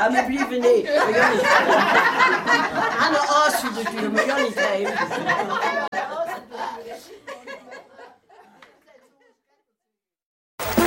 Ja, maar liever niet. Aan de asje natuurlijk, maar Jan niet geven.